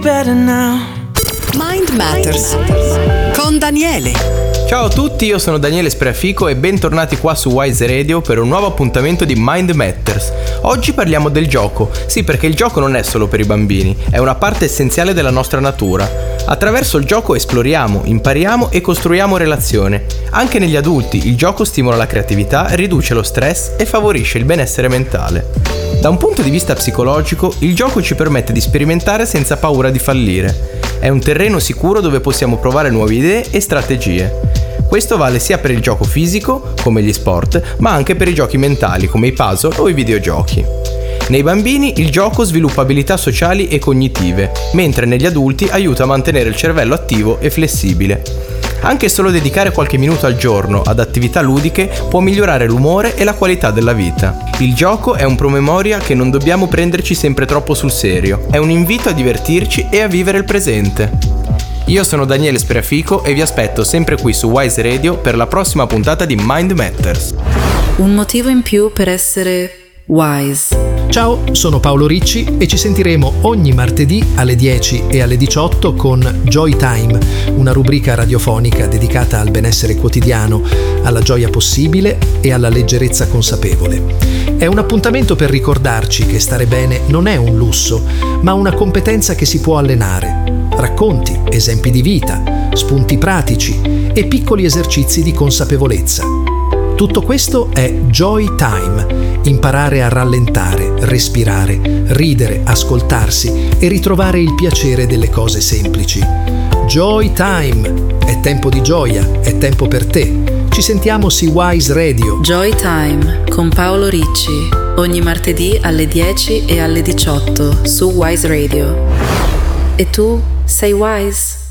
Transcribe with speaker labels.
Speaker 1: better now.
Speaker 2: Mind Matters con Daniele.
Speaker 3: Ciao a tutti, io sono Daniele Spreafico e bentornati qua su Wise Radio per un nuovo appuntamento di Mind Matters. Oggi parliamo del gioco, sì, perché il gioco non è solo per i bambini, è una parte essenziale della nostra natura. Attraverso il gioco esploriamo, impariamo e costruiamo relazioni. Anche negli adulti il gioco stimola la creatività, riduce lo stress e favorisce il benessere mentale. Da un punto di vista psicologico, il gioco ci permette di sperimentare senza paura di fallire. È un terreno sicuro dove possiamo provare nuove idee e strategie. Questo vale sia per il gioco fisico, come gli sport, ma anche per i giochi mentali, come i puzzle o i videogiochi. Nei bambini il gioco sviluppa abilità sociali e cognitive, mentre negli adulti aiuta a mantenere il cervello attivo e flessibile. Anche solo dedicare qualche minuto al giorno ad attività ludiche può migliorare l'umore e la qualità della vita. Il gioco è un promemoria che non dobbiamo prenderci sempre troppo sul serio, è un invito a divertirci e a vivere il presente. Io sono Daniele Spreafico e vi aspetto sempre qui su Wise Radio per la prossima puntata di Mind Matters.
Speaker 4: Un motivo in più per essere wise.
Speaker 5: Ciao, sono Paolo Ricci e ci sentiremo ogni martedì alle 10 e alle 18 con Joy Time, una rubrica radiofonica dedicata al benessere quotidiano, alla gioia possibile e alla leggerezza consapevole. È un appuntamento per ricordarci che stare bene non è un lusso, ma una competenza che si può allenare. Racconti, esempi di vita, spunti pratici e piccoli esercizi di consapevolezza. Tutto questo è Joy Time, imparare a rallentare, respirare, ridere, ascoltarsi e ritrovare il piacere delle cose semplici. Joy Time, è tempo di gioia, è tempo per te. Ci sentiamo su Wise Radio.
Speaker 4: Joy Time con Paolo Ricci, ogni martedì alle 10 e alle 18 su Wise Radio. E tu sei wise?